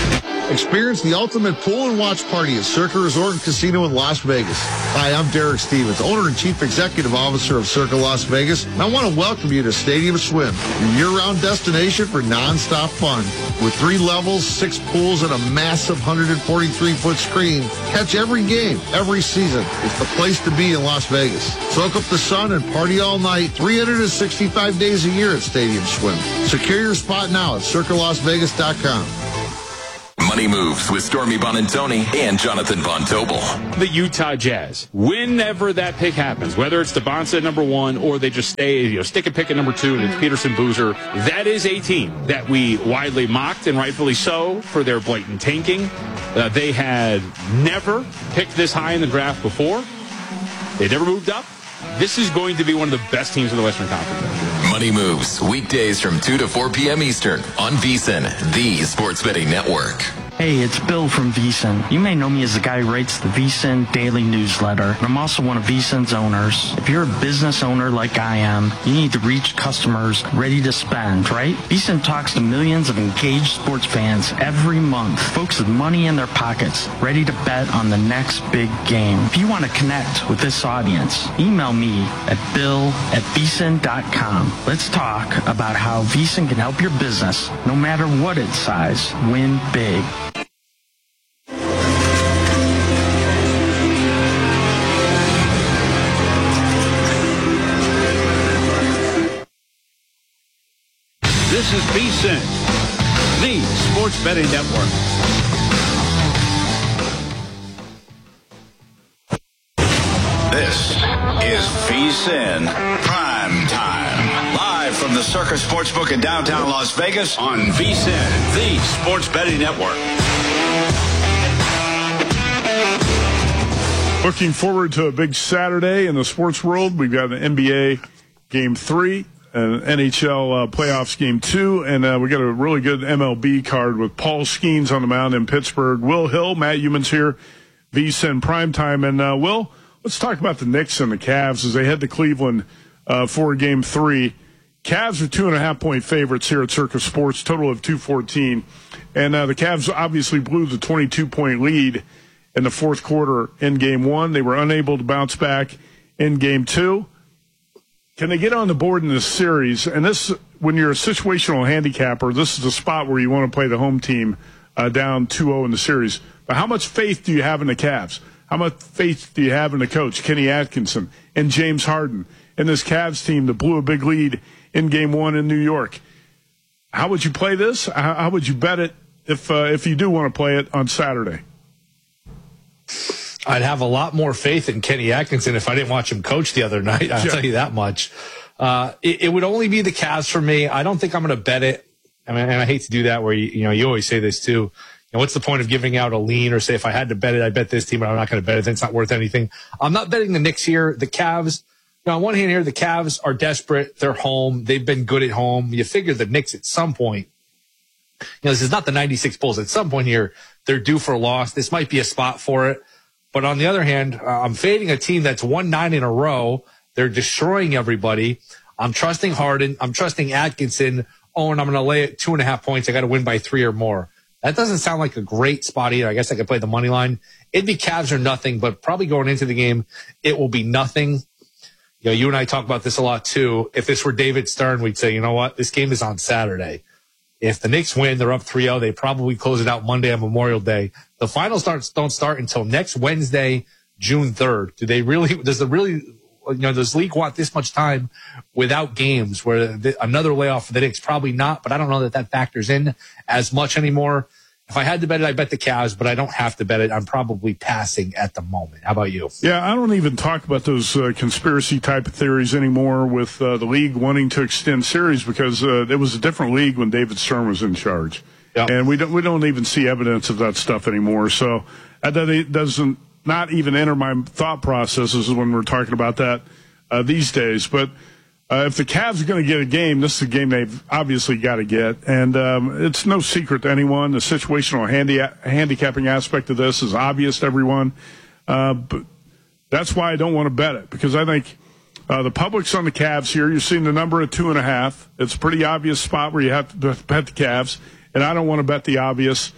Experience the ultimate pool and watch party at Circa Resort and Casino in Las Vegas. Hi, I'm Derek Stevens, owner and chief executive officer of Circa Las Vegas, and I want to welcome you to Stadium Swim, your year-round destination for non-stop fun. With 3 levels, 6 pools, and a massive 143-foot screen, catch every game, every season. It's the place to be in Las Vegas. Soak up the sun and party all night, 365 days a year at Stadium Swim. Secure your spot now at CircaLasVegas.com. Money Moves with Stormy Bonantoni and Jonathan Von Tobel. The Utah Jazz, whenever that pick happens, whether it's DeBonsa at number 1 or they just stay, stick a pick at number 2 and it's Peterson Boozer, that is a team that we widely mocked, and rightfully so, for their blatant tanking. They had never picked this high in the draft before. They never moved up. This is going to be one of the best teams in the Western Conference. Money Moves, weekdays from 2 to 4 p.m. Eastern on VSiN, the Sports Betting Network. Hey, it's Bill from VSiN. You may know me as the guy who writes the VSiN daily newsletter. I'm also one of VSiN's owners. If you're a business owner like I am, you need to reach customers ready to spend, right? VSiN talks to millions of engaged sports fans every month, folks with money in their pockets, ready to bet on the next big game. If you want to connect with this audience, email me at bill@vsin.com. Let's talk about how VSiN can help your business, no matter what its size, win big. This is VSiN, the Sports Betting Network. This is VSiN Prime Time. Live from the Circa Sportsbook in downtown Las Vegas on VSiN, the Sports Betting Network. Looking forward to a big Saturday in the sports world. We've got an NBA Game 3. NHL playoffs Game 2, and we got a really good MLB card with Paul Skeens on the mound in Pittsburgh. Will Hill, Matt Youmans here, VSiN Primetime. And Will, let's talk about the Knicks and the Cavs as they head to Cleveland for Game 3. Cavs are 2.5-point favorites here at Circa Sports, total of 214. And the Cavs obviously blew the 22-point lead in the fourth quarter in Game 1. They were unable to bounce back in Game 2. Can they get on the board in this series? And this, when you're a situational handicapper, this is the spot where you want to play the home team down 2-0 in the series. But how much faith do you have in the Cavs? How much faith do you have in the coach, Kenny Atkinson, and James Harden, and this Cavs team that blew a big lead in Game 1 in New York? How would you play this? How would you bet it if you do want to play it on Saturday? I'd have a lot more faith in Kenny Atkinson if I didn't watch him coach the other night. I'll tell you that much. It would only be the Cavs for me. I don't think I'm going to bet it. I mean, and I hate to do that where, you always say this too. What's the point of giving out a lean or say if I had to bet it, I bet this team, but I'm not going to bet it. Then it's not worth anything. I'm not betting the Knicks here. The Cavs, on one hand here, the Cavs are desperate. They're home. They've been good at home. You figure the Knicks at some point, this is not the 96 Bulls. At some point here, they're due for a loss. This might be a spot for it. But on the other hand, I'm fading a team that's won 9 in a row. They're destroying everybody. I'm trusting Harden. I'm trusting Atkinson. Oh, and I'm going to lay it 2.5 points. I got to win by 3 or more. That doesn't sound like a great spot either. I guess I could play the money line. It'd be Cavs or nothing, but probably going into the game, it will be nothing. You and I talk about this a lot too. If this were David Stern, we'd say, you know what? This game is on Saturday. If the Knicks win, they're up 3-0. They probably close it out Monday on Memorial Day. The finals don't start until next Wednesday, June 3rd. Does the league want this much time without games where another layoff for the Knicks? Probably not, but I don't know that factors in as much anymore. If I had to bet it, I'd bet the Cavs, but I don't have to bet it. I'm probably passing at the moment. How about you? Yeah, I don't even talk about those conspiracy type of theories anymore with the league wanting to extend series because it was a different league when David Stern was in charge. Yep. And we don't even see evidence of that stuff anymore. So that doesn't not even enter my thought processes when we're talking about that these days. But if the Cavs are going to get a game, this is a game they've obviously got to get. And it's no secret to anyone. The situational handicapping aspect of this is obvious to everyone. But that's why I don't want to bet it, because I think the public's on the Cavs here. You're seeing the number at 2.5. It's a pretty obvious spot where you have to bet the Cavs. And I don't want to bet the obvious.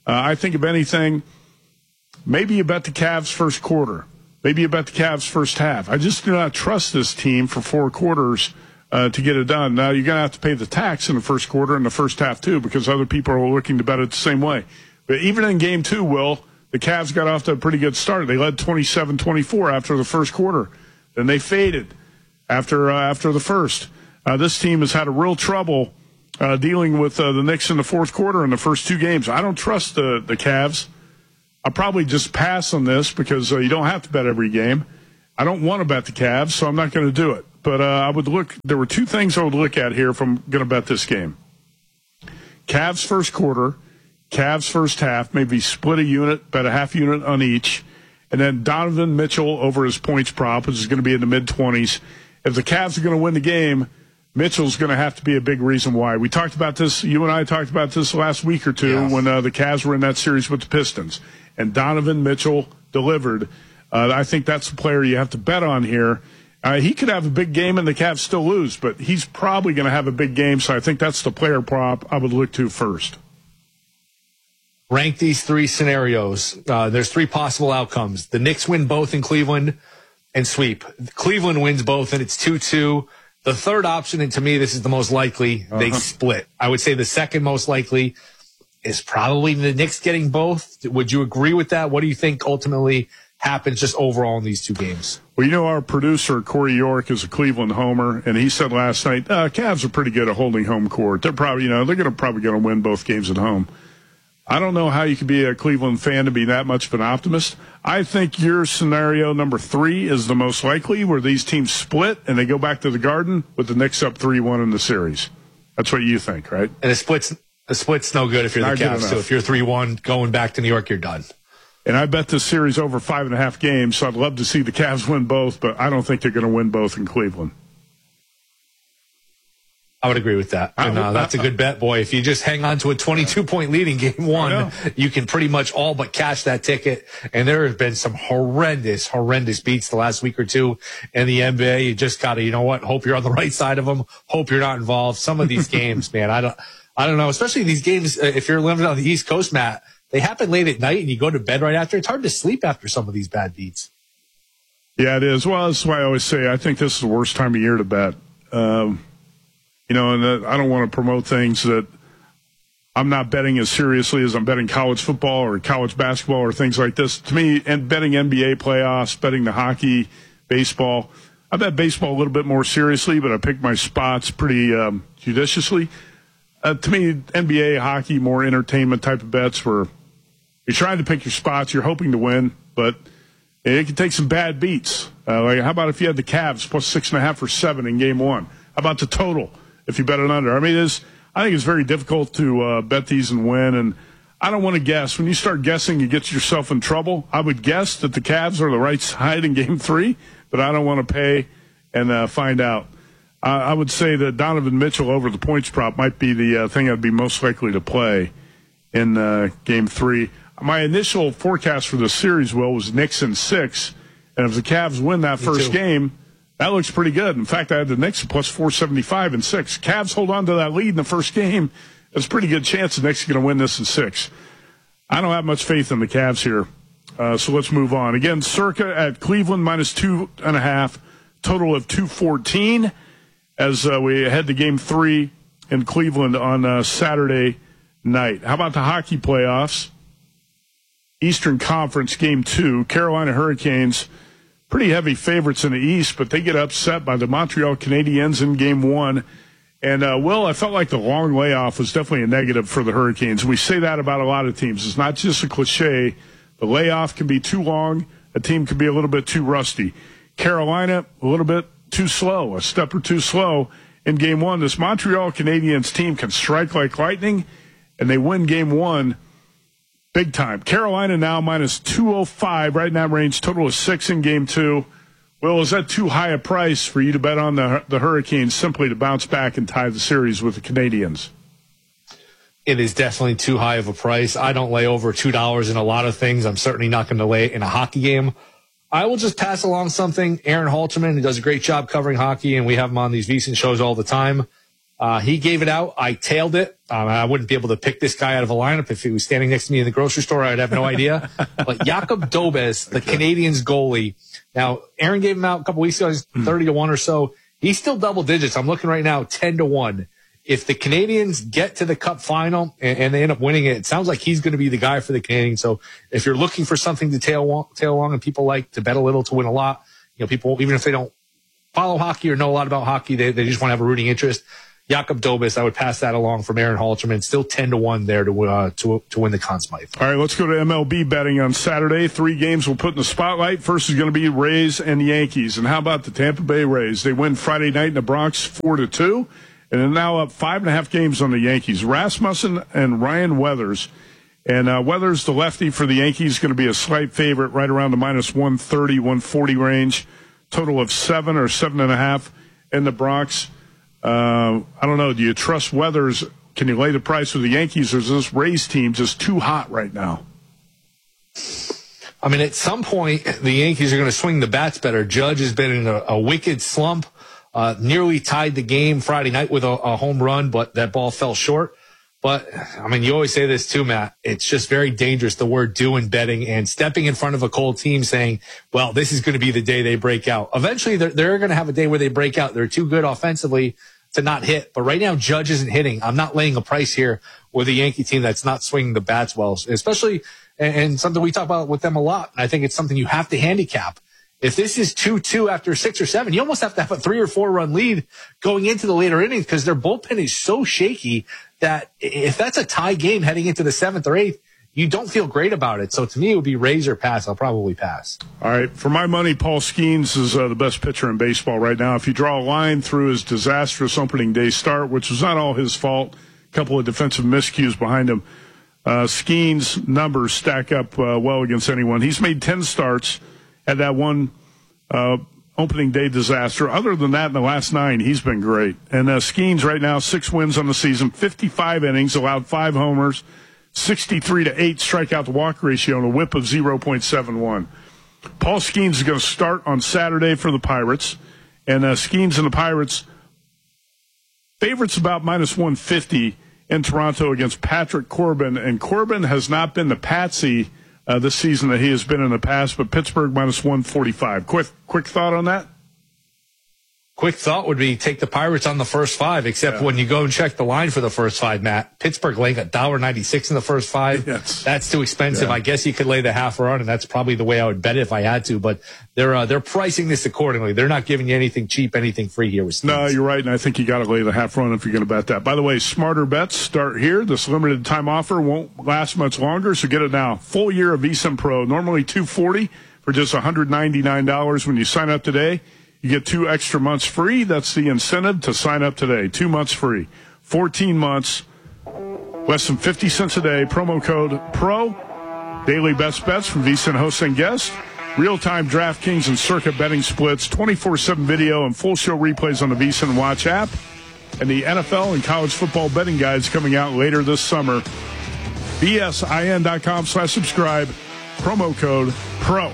I think, if anything, maybe you bet the Cavs first quarter. Maybe you bet the Cavs first half. I just do not trust this team for 4 quarters to get it done. Now, you're going to have to pay the tax in the first quarter and the first half, too, because other people are looking to bet it the same way. But even in Game 2, Will, the Cavs got off to a pretty good start. They led 27-24 after the first quarter. Then they faded after the first. This team has had a real trouble dealing with the Knicks in the fourth quarter in the first 2 games. I don't trust the Cavs. I'll probably just pass on this because you don't have to bet every game. I don't want to bet the Cavs, so I'm not going to do it. But I would look. There were 2 things I would look at here if I'm going to bet this game. Cavs first quarter, Cavs first half, maybe split a unit, bet a half unit on each, and then Donovan Mitchell over his points prop, which is going to be in the mid-20s. If the Cavs are going to win the game, Mitchell's going to have to be a big reason why. We talked about this, you and I talked about this last week or two when the Cavs were in that series with the Pistons. And Donovan Mitchell delivered. I think that's the player you have to bet on here. He could have a big game and the Cavs still lose, but he's probably going to have a big game, so I think that's the player prop I would look to first. Rank these 3 scenarios. There's 3 possible outcomes. The Knicks win both in Cleveland and sweep. Cleveland wins both and it's 2-2. The third option, and to me this is the most likely, they split. I would say the second most likely is probably the Knicks getting both. Would you agree with that? What do you think ultimately happens just overall in these 2 games? Well, you know, our producer, Corey York, is a Cleveland homer, and he said last night, Cavs are pretty good at holding home court. They're probably, they're probably going to win both games at home. I don't know how you could be a Cleveland fan to be that much of an optimist. I think your scenario number 3 is the most likely, where these teams split and they go back to the Garden with the Knicks up 3-1 in the series. That's what you think, right? And a split's no good if you're the Cavs. So if you're 3-1 going back to New York, you're done. And I bet this series over 5.5 games, so I'd love to see the Cavs win both, but I don't think they're going to win both in Cleveland. I would agree with that. And that's a good bet, boy. If you just hang on to a 22-point lead in Game 1, you can pretty much all but cash that ticket. And there have been some horrendous beats the last week or 2 in the NBA. You just got to, hope you're on the right side of them. Hope you're not involved. Some of these games, man, I don't know. Especially these games, if you're living on the East Coast, Matt, they happen late at night and you go to bed right after. It's hard to sleep after some of these bad beats. Yeah, it is. Well, that's why I always say I think this is the worst time of year to bet. And I don't want to promote things that I'm not betting as seriously as I'm betting college football or college basketball or things like this. To me, and betting NBA playoffs, betting the hockey, baseball, I bet baseball a little bit more seriously, but I pick my spots pretty judiciously. To me, NBA, hockey, more entertainment type of bets where you're trying to pick your spots, you're hoping to win, but it can take some bad beats. Like, how about if you had the Cavs plus 6.5 or 7 in Game 1? How about the total if you bet it under? I mean, I think it's very difficult to bet these and win, and I don't want to guess. When you start guessing, you get yourself in trouble. I would guess that the Cavs are the right side in Game 3, but I don't want to pay and find out. I would say that Donovan Mitchell over the points prop might be the thing I'd be most likely to play in Game 3. My initial forecast for the series, Will, was Knicks in 6, and if the Cavs win that first game, that looks pretty good. In fact, I had the Knicks plus 475 in 6. Cavs hold on to that lead in the first game. There's a pretty good chance the Knicks are going to win this in 6. I don't have much faith in the Cavs here, so let's move on. Again, Circa at Cleveland minus 2.5, total of 214 as we head to Game 3 in Cleveland on Saturday night. How about the hockey playoffs? Eastern Conference Game 2, Carolina Hurricanes, pretty heavy favorites in the East, but they get upset by the Montreal Canadiens in Game 1. And, Will, I felt like the long layoff was definitely a negative for the Hurricanes. We say that about a lot of teams. It's not just a cliche. The layoff can be too long. A team can be a little bit too rusty. Carolina, a little bit too slow, a step or two slow in Game 1. This Montreal Canadiens team can strike like lightning, and they win Game 1 big time. Carolina now minus 205, right in that range, total of 6 in Game 2. Will, is that too high a price for you to bet on the Hurricanes simply to bounce back and tie the series with the Canadiens? It is definitely too high of a price. I don't lay over $2 in a lot of things. I'm certainly not going to lay it in a hockey game. I will just pass along something. Aaron Halterman, who does a great job covering hockey, and we have him on these VSiN shows all the time. He gave it out. I tailed it. I wouldn't be able to pick this guy out of a lineup. If he was standing next to me in the grocery store, I'd have no idea. But Jakob Dobes, the Canadiens goalie. Now, Aaron gave him out a couple weeks ago. He's 30-1 or so. He's still double digits. I'm looking right now, 10-1. If the Canadiens get to the Cup final and they end up winning it, it sounds like he's going to be the guy for the Canadiens. So if you're looking for something to tail along, and people like to bet a little to win a lot, people, even if they don't follow hockey or know a lot about hockey, they just want to have a rooting interest. Jakob Dobes, I would pass that along from Aaron Halterman. Still 10-1 there to win the Conn Smythe. All right, let's go to MLB betting on Saturday. 3 games we'll put in the spotlight. First is going to be Rays and Yankees. And how about the Tampa Bay Rays? They win Friday night in the Bronx 4-2, and are now up 5.5 games on the Yankees. Rasmussen and Ryan Weathers. And Weathers, the lefty for the Yankees, is going to be a slight favorite, right around the minus 130, 140 range. Total of 7 or 7.5 in the Bronx. I don't know. Do you trust Weathers? Can you lay the price with the Yankees, or is this Rays team just too hot right now? I mean, at some point, the Yankees are going to swing the bats better. Judge has been in a wicked slump, nearly tied the game Friday night with a home run, but that ball fell short. But, I mean, you always say this too, Matt. It's just very dangerous, the word do in betting, and stepping in front of a cold team saying, well, this is going to be the day they break out. Eventually, they're going to have a day where they break out. They're too good offensively to not hit. But right now, Judge isn't hitting. I'm not laying a price here with a Yankee team that's not swinging the bats well, especially, and something we talk about with them a lot. And I think it's something you have to handicap. If this is 2-2 after 6 or 7, you almost have to have a 3 or 4 run lead going into the later innings, because their bullpen is so shaky that if that's a tie game heading into the 7th or 8th, you don't feel great about it. So to me, it would be raise or pass. I'll probably pass. All right. For my money, Paul Skeens is the best pitcher in baseball right now. If you draw a line through his disastrous opening day start, which was not all his fault, a couple of defensive miscues behind him, Skeens' numbers stack up well against anyone. He's made 10 starts at that one opening day disaster. Other than that, in the last 9, he's been great. And Skeens right now, 6 wins on the season, 55 innings, allowed 5 homers, 63-8 strikeout to walk ratio, and a whip of 0.71. Paul Skeens is going to start on Saturday for the Pirates. And Skeens and the Pirates, favorites about minus 150 in Toronto against Patrick Corbin. And Corbin has not been the patsy this season that he has been in the past, but Pittsburgh minus 145. Quick thought on that? Quick thought would be take the Pirates on the first 5, except when you go and check the line for the first 5, Matt. Pittsburgh laying $1.96 in the first 5. Yes. That's too expensive. I guess you could lay the half run, and that's probably the way I would bet it if I had to. But they're pricing this accordingly. They're not giving you anything cheap, anything free here with Skeens. No, you're right, and I think you got to lay the half run if you're going to bet that. By the way, smarter bets start here. This limited time offer won't last much longer, so get it now. Full year of VSiN Pro, normally $240 for just $199 when you sign up today. You get 2 extra months free. That's the incentive to sign up today. 2 months free. 14 months, less than 50 cents a day. Promo code PRO. Daily best bets from VSiN hosts and guests. Real-time DraftKings and Circa betting splits. 24/7 video and full show replays on the VSiN Watch app. And the NFL and college football betting guides coming out later this summer. BSIN.com/subscribe. Promo code PRO.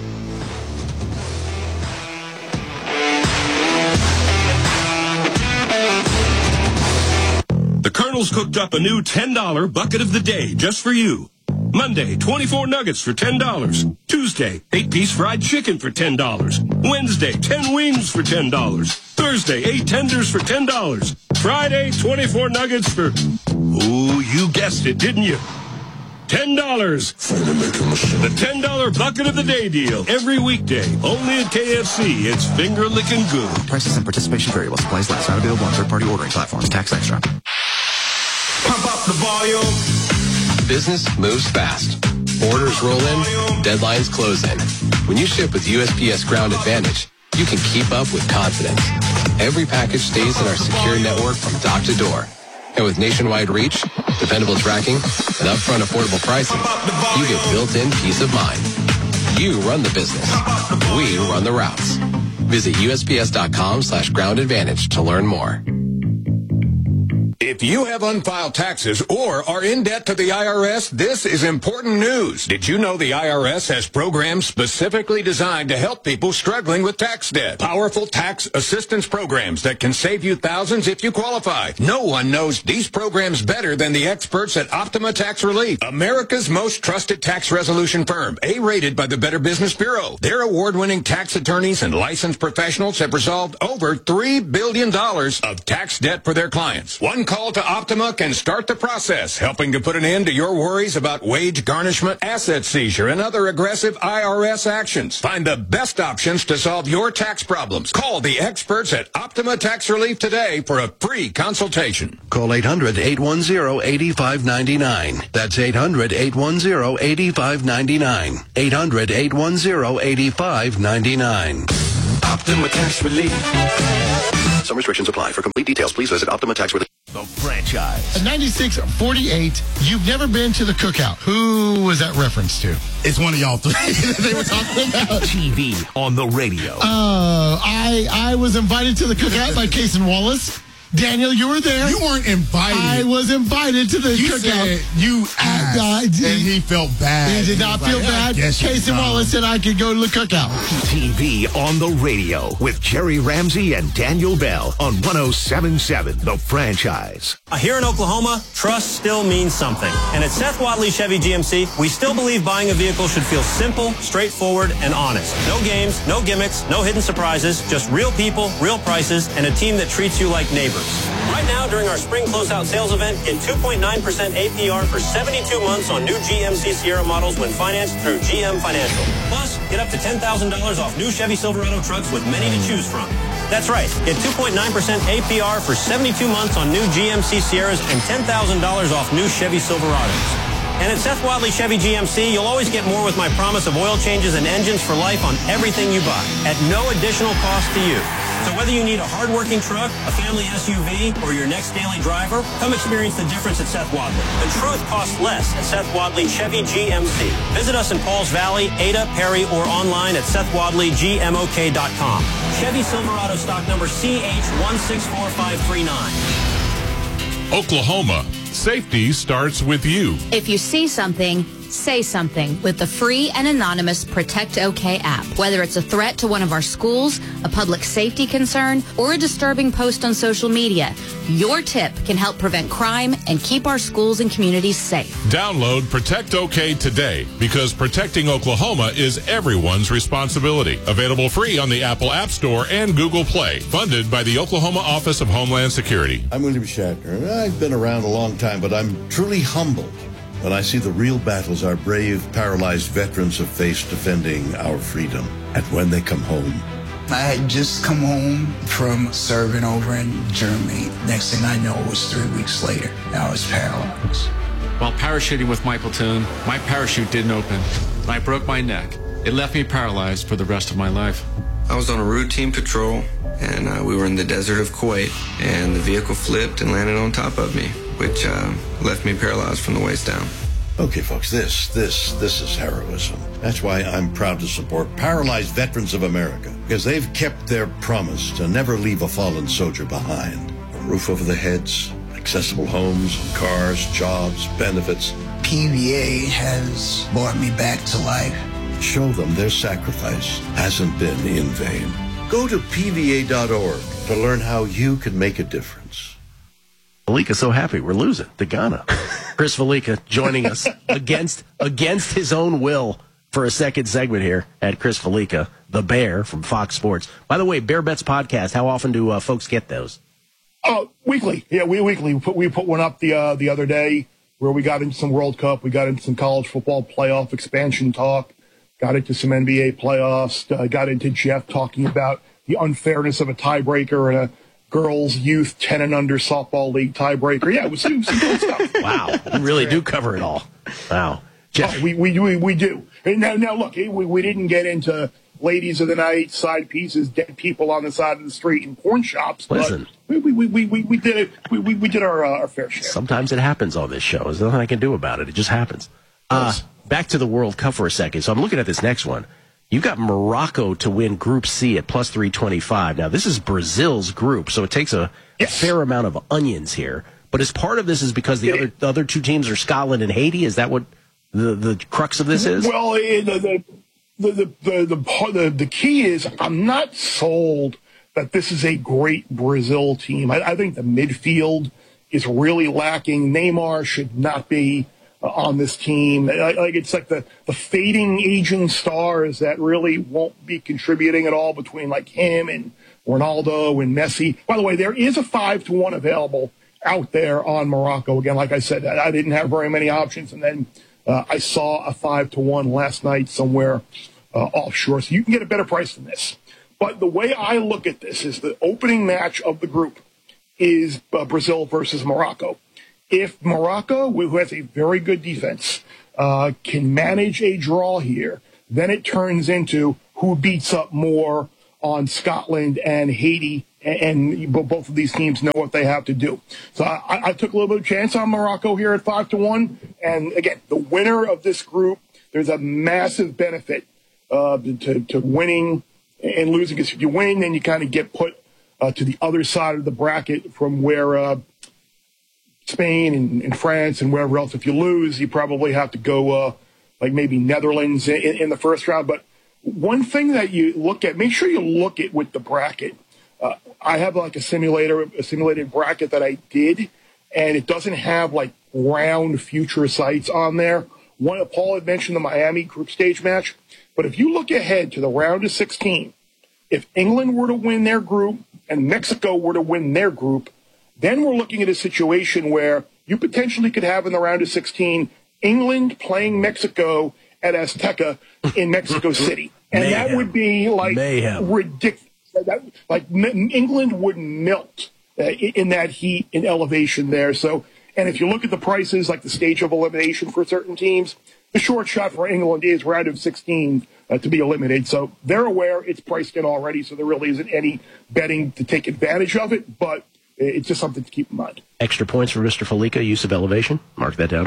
The Colonel's cooked up a new $10 bucket of the day just for you. Monday, 24 nuggets for $10. Tuesday, 8-piece fried chicken for $10. Wednesday, 10 wings for $10. Thursday, 8 tenders for $10. Friday, 24 nuggets for, oh, you guessed it, didn't you? $10. The $10 bucket of the day deal. Every weekday. Only at KFC. It's finger licking good. Prices and participation vary while supplies last. Not available on third-party ordering platforms. Tax extra. Pump up the volume. Business moves fast. Orders roll in. Deadlines close in. When you ship with USPS Ground Advantage, you can keep up with confidence. Every package stays in our secure network from dock to door. And with nationwide reach, dependable tracking, and upfront affordable pricing, you get built-in peace of mind. You run the business. We run the routes. Visit USPS.com/ground advantage to learn more. If you have unfiled taxes or are in debt to the IRS, this is important news. Did you know the IRS has programs specifically designed to help people struggling with tax debt? Powerful tax assistance programs that can save you thousands if you qualify. No one knows these programs better than the experts at Optima Tax Relief, America's most trusted tax resolution firm, A-rated by the Better Business Bureau. Their award-winning tax attorneys and licensed professionals have resolved over $3 billion of tax debt for their clients. One call to Optima can start the process, helping to put an end to your worries about wage garnishment, asset seizure, and other aggressive IRS actions. Find the best options to solve your tax problems. Call the experts at Optima Tax Relief today for a free consultation. Call 800-810-8599. That's 800-810-8599. 800-810-8599. Optima Tax Relief. Some restrictions apply. For complete details, please visit Optima Tax Relief. The franchise. At 96-48, you've never been to the cookout. Who was that reference to? It's one of y'all three that they were talking about. TV on the radio. I was invited to the cookout by Casey Wallace. Daniel, you were there. You weren't invited. I was invited to the cookout. Said you asked, and he felt bad. He did not feel bad. Casey Wallace said I could go to the cookout. TV on the radio with Jerry Ramsey and Daniel Bell on 107.7 The Franchise. Here in Oklahoma, trust still means something. And at Seth Wadley Chevy GMC, we still believe buying a vehicle should feel simple, straightforward, and honest. No games, no gimmicks, no hidden surprises, just real people, real prices, and a team that treats you like neighbors. Right now, during our spring closeout sales event, get 2.9% APR for 72 months on new GMC Sierra models when financed through GM Financial. Plus, get up to $10,000 off new Chevy Silverado trucks with many to choose from. That's right. Get 2.9% APR for 72 months on new GMC Sierras and $10,000 off new Chevy Silverados. And at Seth Wadley Chevy GMC, you'll always get more with my promise of oil changes and engines for life on everything you buy at no additional cost to you. So whether you need a hard-working truck, a family SUV, or your next daily driver, come experience the difference at Seth Wadley. The truth costs less at Seth Wadley Chevy GMC. Visit us in Pauls Valley, Ada, Perry, or online at SethWadleyGMOK.com. Chevy Silverado stock number CH164539. Oklahoma. Safety starts with you. If you see something, say something with the free and anonymous Protect OK app. Whether it's a threat to one of our schools, a public safety concern, or a disturbing post on social media, your tip can help prevent crime and keep our schools and communities safe. Download Protect OK today because protecting Oklahoma is everyone's responsibility. Available free on the Apple App Store and Google Play. Funded by the Oklahoma Office of Homeland Security. I'm William Shatner. I've been around a long time, but I'm truly humbled when I see the real battles our brave, paralyzed veterans have faced defending our freedom. And when they come home, I had just come home from serving over in Germany. Next thing I know, it was 3 weeks later. I was paralyzed. While parachuting with my platoon, my parachute didn't open. I broke my neck. It left me paralyzed for the rest of my life. I was on a routine patrol, and we were in the desert of Kuwait, and the vehicle flipped and landed on top of me, which left me paralyzed from the waist down. Okay, folks, this is heroism. That's why I'm proud to support Paralyzed Veterans of America, because they've kept their promise to never leave a fallen soldier behind. A roof over their heads, accessible homes, cars, jobs, benefits. PVA has brought me back to life. Show them their sacrifice hasn't been in vain. Go to PVA.org to learn how you can make a difference. Valika's so happy we're losing to Ghana. Chris Valika joining us against his own will for a second segment here at Chris Valika, the Bear from Fox Sports. By the way, Bear Bets podcast, how often do folks get those? Weekly. Yeah, weekly. We put one up the other day where we got into some World Cup, we got into some college football playoff expansion talk, got into some NBA playoffs, got into Jeff talking about the unfairness of a tiebreaker and a girls' youth 10 and under softball league tiebreaker. Yeah, it was some good stuff. Wow, you really do cover it all. Wow, Jeff. We do. Now look, we didn't get into ladies of the night, side pieces, dead people on the side of the street, and porn shops. Listen, we did it. We did our fair share. Sometimes it happens on this show. There's nothing I can do about it. It just happens. Back to the World Cup for a second. So I'm looking at this next one. You got Morocco to win Group C at plus 325. Now, this is Brazil's group, so it takes a fair amount of onions here. But as part of this is because the other two teams are Scotland and Haiti. Is that what the crux of this is? Well, the key is I'm not sold that this is a great Brazil team. I think the midfield is really lacking. Neymar should not be on this team. It's like the fading aging stars that really won't be contributing at all between like him and Ronaldo and Messi. By the way, there is a 5-1 available out there on Morocco. Again, like I said, I didn't have very many options, and then I saw a 5-1 last night somewhere offshore. So you can get a better price than this. But the way I look at this is the opening match of the group is Brazil versus Morocco. If Morocco, who has a very good defense, can manage a draw here, then it turns into who beats up more on Scotland and Haiti, and both of these teams know what they have to do. So I took a little bit of chance on Morocco here at 5-1. And again, the winner of this group, there's a massive benefit to winning and losing. Because if you win, then you kind of get put to the other side of the bracket from where Spain and France and wherever else. If you lose, you probably have to go like maybe Netherlands in the first round. But one thing that you look at, make sure you look at with the bracket. I have like a simulated bracket that I did, and it doesn't have like round future sites on there. Paul had mentioned the Miami group stage match, but if you look ahead to the round of 16, if England were to win their group and Mexico were to win their group, then we're looking at a situation where you potentially could have in the round of 16 England playing Mexico at Azteca in Mexico City. And that would be like ridiculous. Like England would melt in that heat and elevation there. So, and if you look at the prices, like the stage of elimination for certain teams, the short shot for England is round of 16 to be eliminated. So they're aware it's priced in already, so there really isn't any betting to take advantage of it, but it's just something to keep in mind. Extra points for Mr. Felica, use of elevation. Mark that down.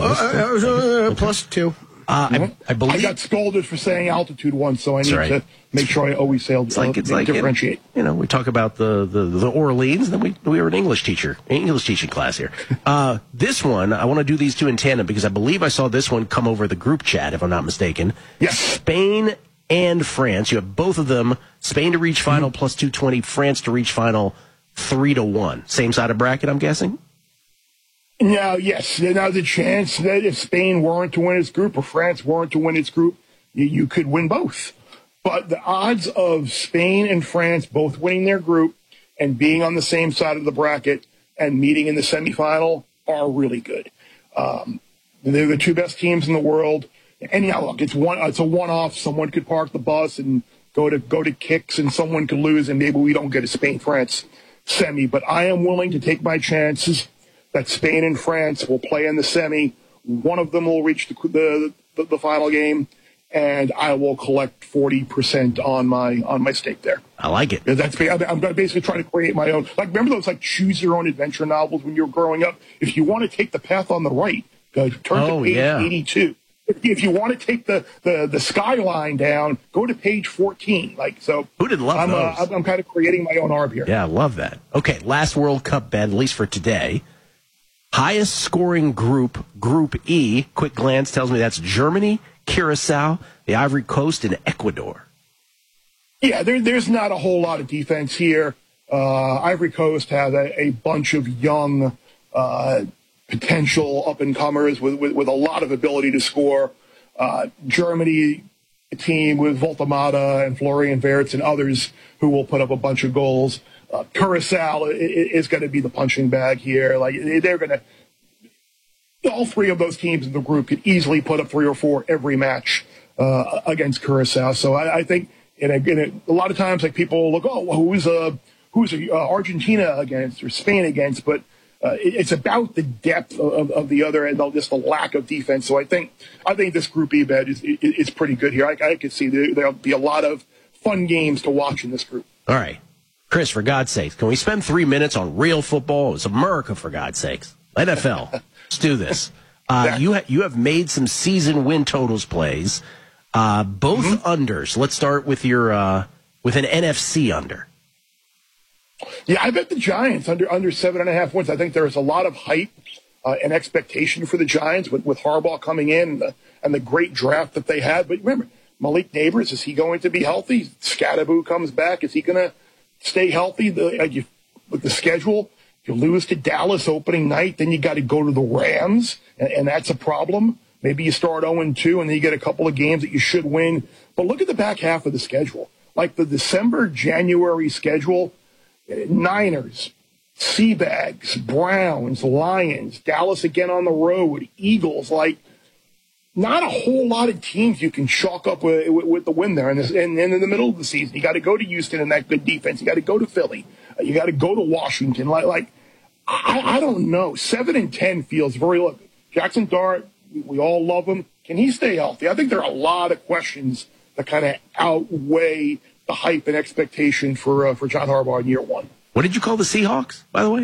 +2. I believe I got scolded for saying altitude once, so I need to make sure I always say differentiate. We talk about the Orleans, then we were an English teaching class here. This one, I want to do these two in tandem because I believe I saw this one come over the group chat, if I'm not mistaken. Yes. Spain and France. You have both of them. Spain to reach final +220, France to reach final 3-1. Same side of bracket, I'm guessing? Now, yes, now the chance that if Spain weren't to win its group or France weren't to win its group, you could win both. But the odds of Spain and France both winning their group and being on the same side of the bracket and meeting in the semifinal are really good. They're the two best teams in the world. And yeah, look, it's a one-off. Someone could park the bus and go to kicks, and someone could lose, and maybe we don't get a Spain-France semi. But I am willing to take my chances that Spain and France will play in the semi. One of them will reach the final game, and I will collect 40% on my stake there. I like it. I'm basically trying to create my own. Like, remember those like choose your own adventure novels when you were growing up? If you want to take the path on the right, turn to page 82. If you want to take the skyline down, go to page 14. Like, so who didn't love those? I'm kind of creating my own arb here. Yeah, I love that. Okay, last World Cup bet, at least for today. Highest scoring group, Group E. Quick glance tells me that's Germany, Curacao, the Ivory Coast, and Ecuador. Yeah, there's not a whole lot of defense here. Ivory Coast has a bunch of young potential up-and-comers with a lot of ability to score. Germany, a team with Voltemata and Florian Wirtz and others who will put up a bunch of goals. Curacao is going to be the punching bag here. Like, they're going to, all three of those teams in the group could easily put up 3 or 4 every match against Curacao. So I think a lot of times, like, people look, who's Argentina against or Spain against, but it's about the depth of the other and just the lack of defense. So I think this Group E bet is pretty good here. I could see there'll be a lot of fun games to watch in this group. All right. Chris, for God's sakes, can we spend 3 minutes on real football? It's America, for God's sakes. NFL. Let's do this. You have made some season win totals plays, both unders. Let's start with your with an NFC under. Yeah, I bet the Giants under 7.5 wins. I think there is a lot of hype and expectation for the Giants with Harbaugh coming in and the great draft that they had. But remember, Malik Neighbors, is he going to be healthy? Scadaboo comes back. Is he going to stay healthy? With the schedule, you lose to Dallas opening night, then you got to go to the Rams, and that's a problem. Maybe you start 0-2, and then you get a couple of games that you should win. But look at the back half of the schedule. Like the December-January schedule, Niners, Seabags, Browns, Lions, Dallas again on the road, Eagles, not a whole lot of teams you can chalk up with the win there. And in the middle of the season, you got to go to Houston and that good defense. You got to go to Philly. You got to go to Washington. I don't know. 7-10 feels very look. Jackson Dart, we all love him. Can he stay healthy? I think there are a lot of questions that kind of outweigh the hype and expectation for John Harbaugh in year one. What did you call the Seahawks, by the way?